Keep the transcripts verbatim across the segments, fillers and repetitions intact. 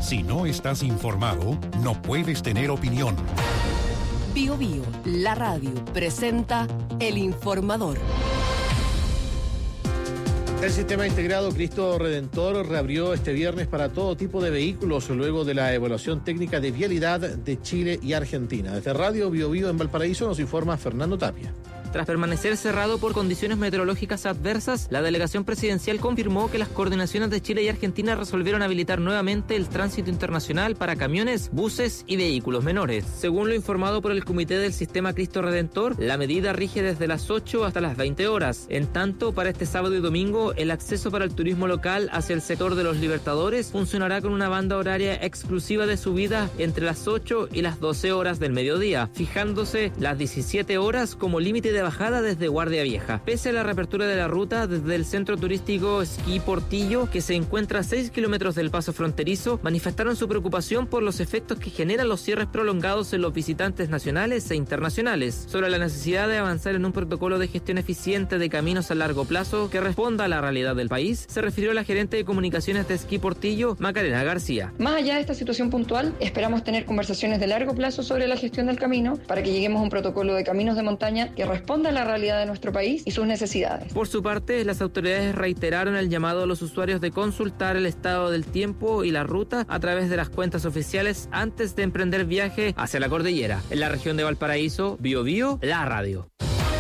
Si no estás informado, no puedes tener opinión. Bio Bio, la radio, presenta El Informador. El sistema integrado Cristo Redentor reabrió este viernes para todo tipo de vehículos luego de la evaluación técnica de vialidad de Chile y Argentina. Desde Radio Bio Bio en Valparaíso nos informa Fernando Tapia. Tras permanecer cerrado por condiciones meteorológicas adversas, la delegación presidencial confirmó que las coordinaciones de Chile y Argentina resolvieron habilitar nuevamente el tránsito internacional para camiones, buses y vehículos menores. Según lo informado por el Comité del Sistema Cristo Redentor, la medida rige desde las ocho hasta las veinte horas. En tanto, para este sábado y domingo, el acceso para el turismo local hacia el sector de los Libertadores funcionará con una banda horaria exclusiva de subida entre las ocho y las doce horas del mediodía, fijándose las diecisiete horas como límite de bajada desde Guardia Vieja. Pese a la reapertura de la ruta desde el centro turístico Esquí Portillo, que se encuentra a seis kilómetros del paso fronterizo, manifestaron su preocupación por los efectos que generan los cierres prolongados en los visitantes nacionales e internacionales. Sobre la necesidad de avanzar en un protocolo de gestión eficiente de caminos a largo plazo que responda a la realidad del país, se refirió la gerente de comunicaciones de Esquí Portillo, Macarena García. Más allá de esta situación puntual, esperamos tener conversaciones de largo plazo sobre la gestión del camino para que lleguemos a un protocolo de caminos de montaña que responda a la realidad de nuestro país y sus necesidades. Por su parte, las autoridades reiteraron el llamado a los usuarios de consultar el estado del tiempo y la ruta a través de las cuentas oficiales antes de emprender viaje hacia la cordillera. En la región de Valparaíso, Bio Bio, la radio.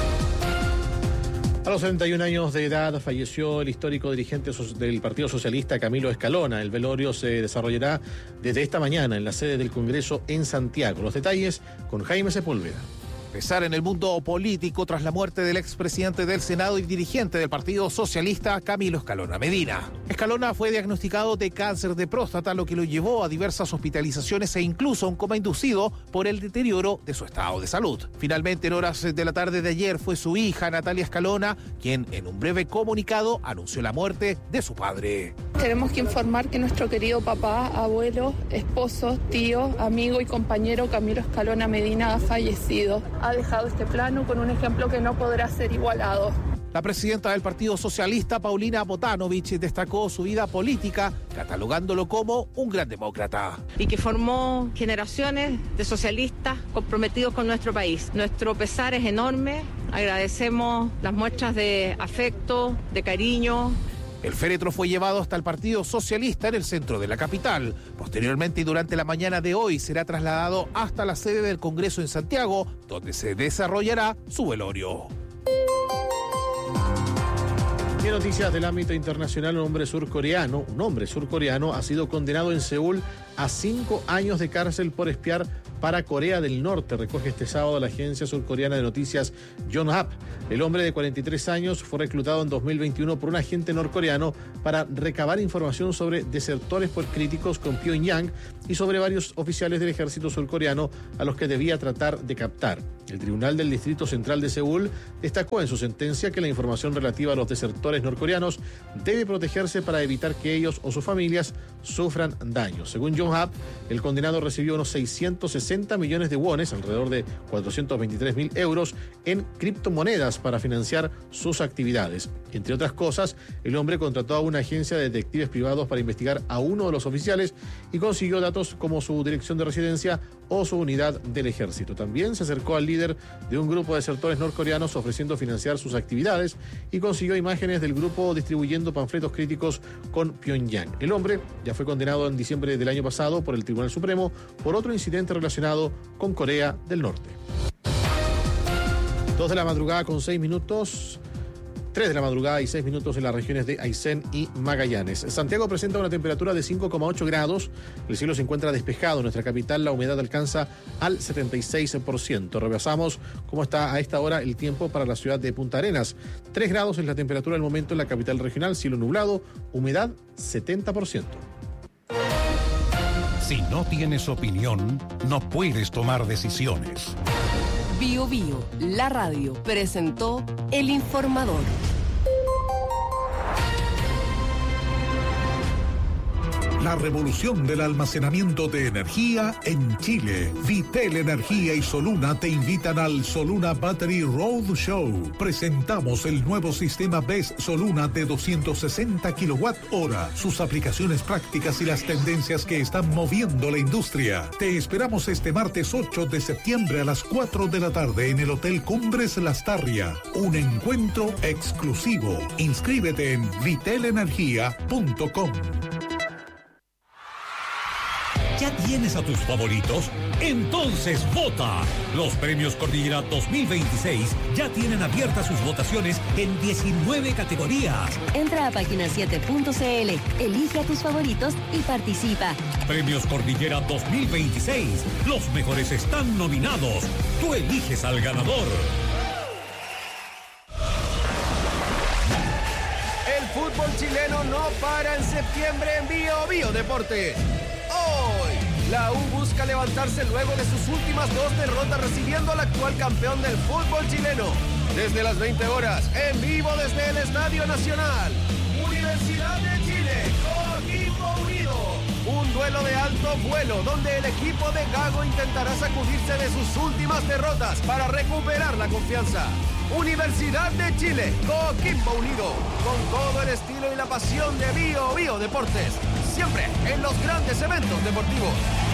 A los setenta y un años de edad falleció el histórico dirigente del Partido Socialista Camilo Escalona. El velorio se desarrollará desde esta mañana en la sede del Congreso en Santiago. Los detalles con Jaime Sepúlveda. Pesar en el mundo político tras la muerte del expresidente del Senado y dirigente del Partido Socialista, Camilo Escalona Medina. Escalona fue diagnosticado de cáncer de próstata, lo que lo llevó a diversas hospitalizaciones e incluso a un coma inducido por el deterioro de su estado de salud. Finalmente, en horas de la tarde de ayer, fue su hija, Natalia Escalona, quien en un breve comunicado anunció la muerte de su padre. Tenemos que informar que nuestro querido papá, abuelo, esposo, tío, amigo y compañero Camilo Escalona Medina ha fallecido. Ha dejado este plano con un ejemplo que no podrá ser igualado. La presidenta del Partido Socialista, Paulina Botanovich, destacó su vida política, catalogándolo como un gran demócrata. Y que formó generaciones de socialistas comprometidos con nuestro país. Nuestro pesar es enorme, agradecemos las muestras de afecto, de cariño. El féretro fue llevado hasta el Partido Socialista en el centro de la capital. Posteriormente y durante la mañana de hoy será trasladado hasta la sede del Congreso en Santiago, donde se desarrollará su velorio. Y en noticias del ámbito internacional, un hombre surcoreano, un hombre surcoreano ha sido condenado en Seúl a cinco años de cárcel por espiar para Corea del Norte, recoge este sábado la agencia surcoreana de noticias Yonhap. El hombre de cuarenta y tres años fue reclutado en dos mil veintiuno por un agente norcoreano para recabar información sobre desertores por críticos con Pyongyang y sobre varios oficiales del ejército surcoreano a los que debía tratar de captar. El Tribunal del Distrito Central de Seúl destacó en su sentencia que la información relativa a los desertores norcoreanos debe protegerse para evitar que ellos o sus familias sufran daños. Según Yonhap, el condenado recibió unos seiscientos sesenta millones de wones, alrededor de cuatrocientos veintitrés mil euros, en criptomonedas para financiar sus actividades. Entre otras cosas, el hombre contrató a una agencia de detectives privados para investigar a uno de los oficiales y consiguió datos como su dirección de residencia o su unidad del ejército. También se acercó al líder de un grupo de desertores norcoreanos ofreciendo financiar sus actividades y consiguió imágenes del grupo distribuyendo panfletos críticos con Pyongyang. El hombre ya fue condenado en diciembre del año pasado por el Tribunal Supremo por otro incidente relacionado con Corea del Norte. Dos de la madrugada con seis minutos. tres de la madrugada y seis minutos en las regiones de Aysén y Magallanes. Santiago presenta una temperatura de cinco coma ocho grados. El cielo se encuentra despejado. En nuestra capital la humedad alcanza al setenta y seis por ciento. Repasamos cómo está a esta hora el tiempo para la ciudad de Punta Arenas. tres grados es la temperatura del momento en la capital regional. Cielo nublado, humedad setenta por ciento. Si no tienes opinión, no puedes tomar decisiones. Bio Bio, la radio, presentó El Informador. la revolución del almacenamiento de energía en Chile. Vitel Energía y Soluna te invitan al Soluna Battery Road Show. Presentamos el nuevo sistema B E S Soluna de doscientos sesenta kilowatt hora, sus aplicaciones prácticas y las tendencias que están moviendo la industria. Te esperamos este martes ocho de septiembre a las cuatro de la tarde en el Hotel Cumbres Lastarria. Un encuentro exclusivo. Inscríbete en vitel energía punto com. ¿Ya tienes a tus favoritos? Entonces vota. Los premios Cordillera dos mil veintiséis ya tienen abiertas sus votaciones en diecinueve categorías. Entra a página siete punto c l, elige a tus favoritos y participa. Premios Cordillera dos mil veintiséis. Los mejores están nominados. Tú eliges al ganador. El fútbol chileno no para en septiembre en Bio Bio Deporte. Hoy, la U busca levantarse luego de sus últimas dos derrotas recibiendo al actual campeón del fútbol chileno. Desde las veinte horas, en vivo desde el Estadio Nacional. Universidad de Chile, Coquimbo Unido. Un duelo de alto vuelo donde el equipo de Gago intentará sacudirse de sus últimas derrotas para recuperar la confianza. Universidad de Chile, Coquimbo Unido, con todo el estilo y la pasión de Bio Bio Deportes, siempre en los grandes eventos deportivos.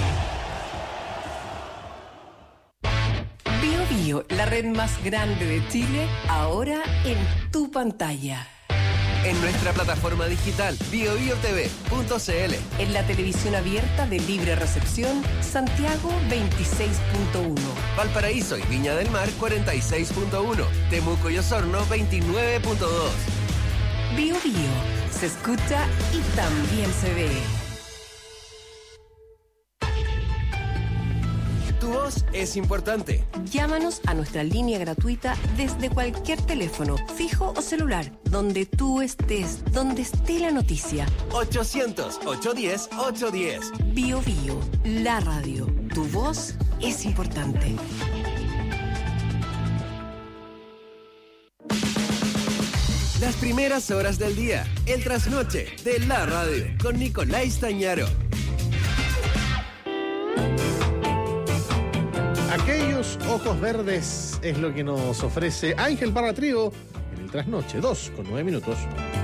Bio Bio, la red más grande de Chile, ahora en tu pantalla. En nuestra plataforma digital bio bio t v punto c l. En la televisión abierta de libre recepción, Santiago veintiséis punto uno. Valparaíso y Viña del Mar cuarenta y seis punto uno. Temuco y Osorno veintinueve punto dos. Bio Bio, se escucha y también se ve. Tu voz es importante. Llámanos a nuestra línea gratuita desde cualquier teléfono, fijo o celular, donde tú estés, donde esté la noticia. ochocientos, ochocientos diez, ochocientos diez. Bio Bio, la radio. Tu voz es importante. Las primeras horas del día, el trasnoche de la radio, con Nicolás Tañaro. Aquellos ojos verdes es lo que nos ofrece Ángel Parra Trío en el trasnoche, dos con nueve minutos.